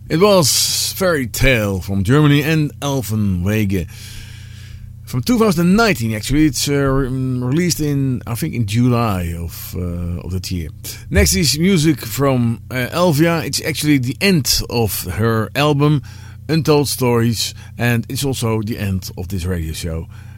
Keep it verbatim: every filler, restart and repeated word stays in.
It was Fairy Tale from Germany and Elfen Wege. From two thousand nineteen, actually, it's uh, released in, I think, in July of uh, of that year. Next is music from uh, Elvia. It's actually the end of her album, Untold Stories, and it's also the end of this radio show.